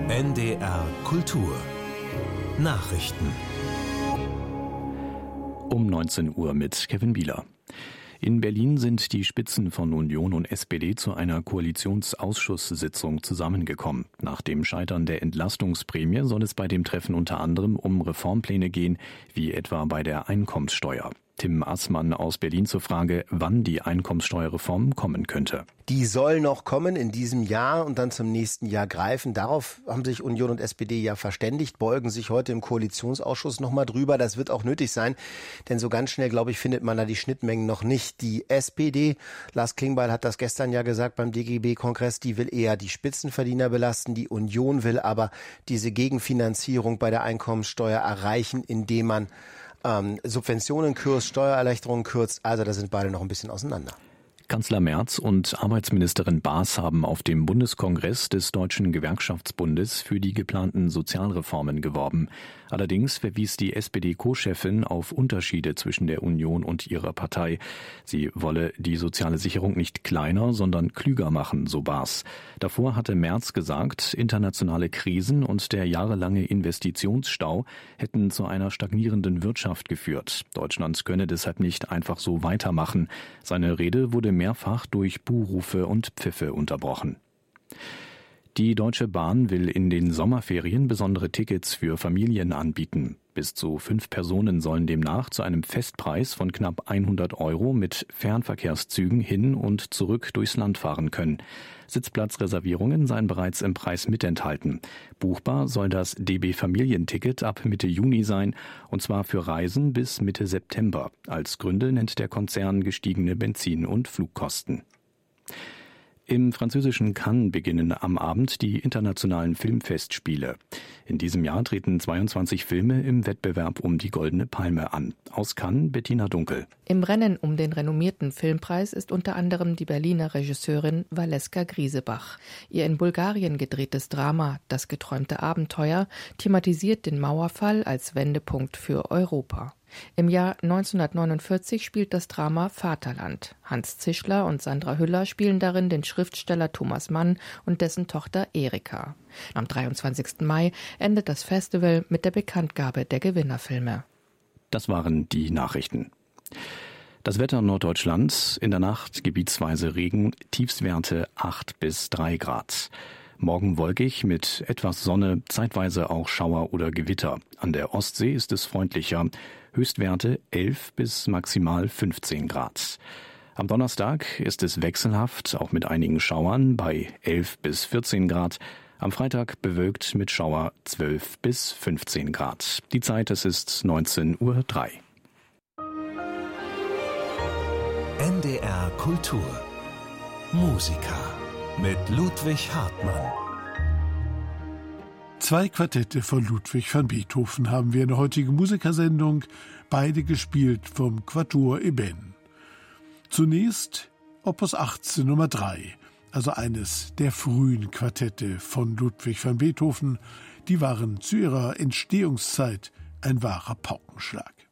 NDR Kultur Nachrichten um 19 Uhr mit Kevin Bieler. In Berlin sind die Spitzen von Union und SPD zu einer Koalitionsausschusssitzung zusammengekommen. Nach dem Scheitern der Entlastungsprämie soll es bei dem Treffen unter anderem um Reformpläne gehen, wie etwa bei der Einkommenssteuer. Tim Assmann aus Berlin zur Frage, wann die Einkommenssteuerreform kommen könnte. Die soll noch kommen in diesem Jahr und dann zum nächsten Jahr greifen. Darauf haben sich Union und SPD ja verständigt, beugen sich heute im Koalitionsausschuss nochmal drüber. Das wird auch nötig sein, denn so ganz schnell, glaube ich, findet man da die Schnittmengen noch nicht. Die SPD, Lars Klingbeil hat das gestern ja gesagt beim DGB-Kongress, die will eher die Spitzenverdiener belasten. Die Union will aber diese Gegenfinanzierung bei der Einkommenssteuer erreichen, indem man Subventionen kürzt, Steuererleichterungen kürzt. Also da sind beide noch ein bisschen auseinander. Kanzler Merz und Arbeitsministerin Baas haben auf dem Bundeskongress des Deutschen Gewerkschaftsbundes für die geplanten Sozialreformen geworben. Allerdings verwies die SPD-Co-Chefin auf Unterschiede zwischen der Union und ihrer Partei. Sie wolle die soziale Sicherung nicht kleiner, sondern klüger machen, so Baas. Davor hatte Merz gesagt, internationale Krisen und der jahrelange Investitionsstau hätten zu einer stagnierenden Wirtschaft geführt. Deutschland könne deshalb nicht einfach so weitermachen. Seine Rede wurde mehrfach durch Buhrufe und Pfiffe unterbrochen. Die Deutsche Bahn will in den Sommerferien besondere Tickets für Familien anbieten. Bis zu 5 Personen sollen demnach zu einem Festpreis von knapp 100 € mit Fernverkehrszügen hin und zurück durchs Land fahren können. Sitzplatzreservierungen seien bereits im Preis mitenthalten. Buchbar soll das DB Familienticket ab Mitte Juni sein, und zwar für Reisen bis Mitte September. Als Gründe nennt der Konzern gestiegene Benzin- und Flugkosten. Im französischen Cannes beginnen am Abend die internationalen Filmfestspiele. In diesem Jahr treten 22 Filme im Wettbewerb um die Goldene Palme an. Aus Cannes, Bettina Dunkel. Im Rennen um den renommierten Filmpreis ist unter anderem die Berliner Regisseurin Valeska Griesebach. Ihr in Bulgarien gedrehtes Drama »Das geträumte Abenteuer« thematisiert den Mauerfall als Wendepunkt für Europa. Im Jahr 1949 spielt das Drama Vaterland. Hans Zischler und Sandra Hüller spielen darin den Schriftsteller Thomas Mann und dessen Tochter Erika. Am 23. Mai endet das Festival mit der Bekanntgabe der Gewinnerfilme. Das waren die Nachrichten. Das Wetter in Norddeutschland, in der Nacht gebietsweise Regen, Tiefstwerte 8 bis 3 Grad. Morgen wolkig mit etwas Sonne, zeitweise auch Schauer oder Gewitter. An der Ostsee ist es freundlicher. Höchstwerte 11 bis maximal 15 Grad. Am Donnerstag ist es wechselhaft, auch mit einigen Schauern bei 11 bis 14 Grad. Am Freitag bewölkt mit Schauer 12 bis 15 Grad. Die Zeit, es ist 19:03 Uhr. NDR Kultur Musiker mit Ludwig Hartmann. 2 Quartette von Ludwig van Beethoven haben wir in der heutigen Musikersendung, beide gespielt vom Quatuor Eben. Zunächst Opus 18 Nummer 3, also eines der frühen Quartette von Ludwig van Beethoven. Die waren zu ihrer Entstehungszeit ein wahrer Paukenschlag.